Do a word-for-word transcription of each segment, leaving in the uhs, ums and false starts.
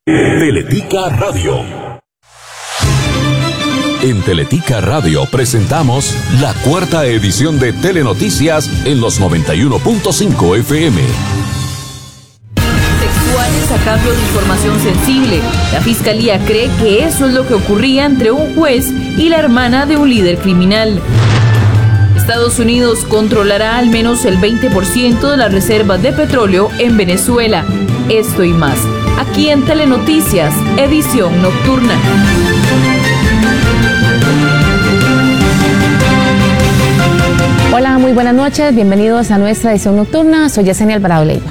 Teletica Radio. En Teletica Radio presentamos la cuarta edición de Telenoticias en los noventa y uno punto cinco F M. Sexuales a cambio de información sensible. La fiscalía cree que eso es lo que ocurría entre un juez y la hermana de un líder criminal. Estados Unidos controlará al menos el veinte por ciento de las reservas de petróleo en Venezuela. Esto y más, aquí en Telenoticias, edición nocturna. Hola, muy buenas noches, bienvenidos a nuestra edición nocturna. Soy Yesenia Alvarado Leiva.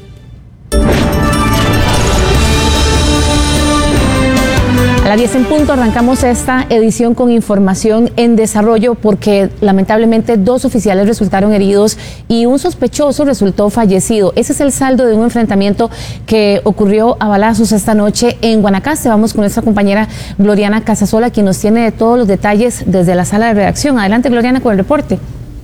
A las diez en punto arrancamos esta edición con información en desarrollo porque lamentablemente dos oficiales resultaron heridos y un sospechoso resultó fallecido. Ese es el saldo de un enfrentamiento que ocurrió a balazos esta noche en Guanacaste. Vamos con nuestra compañera Gloriana Casasola, quien nos tiene todos los detalles desde la sala de redacción. Adelante, Gloriana, con el reporte.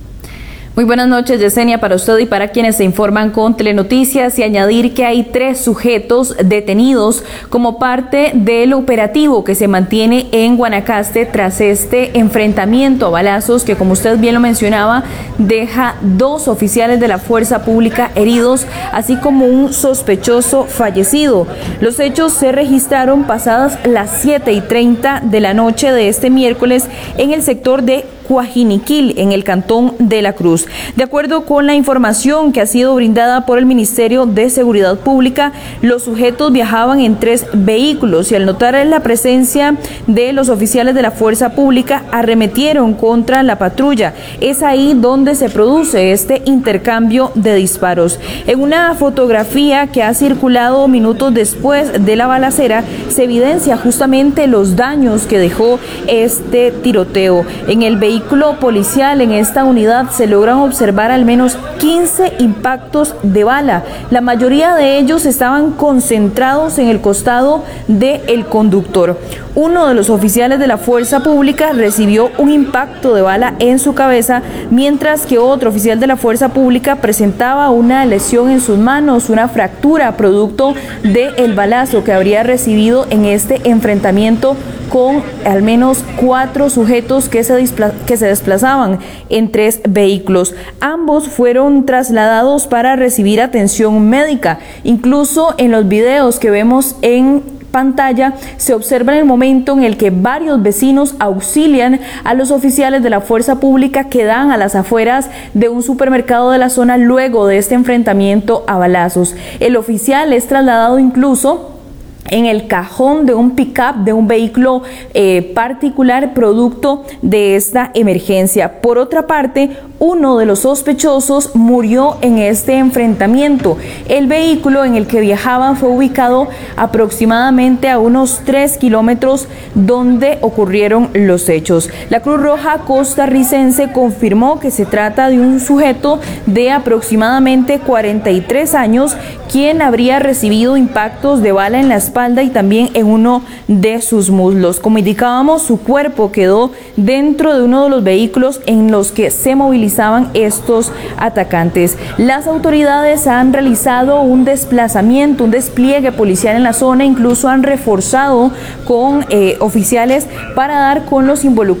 Muy buenas noches, Yesenia, para usted y para quienes se informan con Telenoticias, y añadir que hay tres sujetos detenidos como parte del operativo que se mantiene en Guanacaste tras este enfrentamiento a balazos que, como usted bien lo mencionaba, deja dos oficiales de la fuerza pública heridos, así como un sospechoso fallecido. Los hechos se registraron pasadas las siete y treinta de la noche de este miércoles en el sector de Cuajiniquil, en el cantón de La Cruz. De acuerdo con la información que ha sido brindada por el Ministerio de Seguridad Pública, los sujetos viajaban en tres vehículos y al notar la presencia de los oficiales de la fuerza pública arremetieron contra la patrulla. Es ahí donde se produce este intercambio de disparos. En una fotografía que ha circulado minutos después de la balacera se evidencia justamente los daños que dejó este tiroteo. En el vehículo vehículo policial, en esta unidad, se logran observar al menos quince impactos de bala. La mayoría de ellos estaban concentrados en el costado del conductor. Uno de los oficiales de la fuerza pública recibió un impacto de bala en su cabeza, mientras que otro oficial de la fuerza pública presentaba una lesión en sus manos, una fractura producto del balazo que habría recibido en este enfrentamiento con al menos cuatro sujetos que se, que se desplazaban en tres vehículos. Ambos fueron trasladados para recibir atención médica. Incluso en los videos que vemos en pantalla se observa el momento en el que varios vecinos auxilian a los oficiales de la fuerza pública que dan a las afueras de un supermercado de la zona luego de este enfrentamiento a balazos. El oficial es trasladado incluso en el cajón de un pick-up, de un vehículo eh, particular producto de esta emergencia. Por otra parte, uno de los sospechosos murió en este enfrentamiento. El vehículo en el que viajaban fue ubicado aproximadamente a unos tres kilómetros donde ocurrieron los hechos. La Cruz Roja costarricense confirmó que se trata de un sujeto de aproximadamente cuarenta y tres años, quien habría recibido impactos de bala en la espalda y también en uno de sus muslos. Como indicábamos, su cuerpo quedó dentro de uno de los vehículos en los que se movilizaban estos atacantes. Las autoridades han realizado un desplazamiento, un despliegue policial en la zona, incluso han reforzado con eh, oficiales para dar con los involucrados